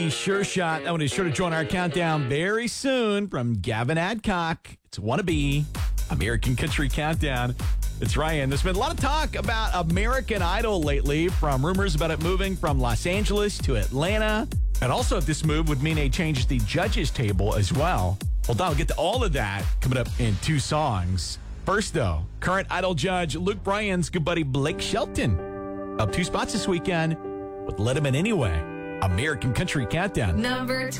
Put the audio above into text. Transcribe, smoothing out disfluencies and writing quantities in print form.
Sure shot. That one is sure to join our countdown very soon from Gavin Adcock. It's Wannabe, American Country Countdown. It's Ryan. There's been a lot of talk about American Idol lately, from rumors about it moving from Los Angeles to Atlanta. And also, if this move would mean a change at the judges' table as well. Well, Don, we'll get to all of that coming up in 2 songs. First, though, current Idol judge Luke Bryan's good buddy Blake Shelton up 2 spots this weekend with Let 'Em In Anyway. American Country Countdown. Number 20.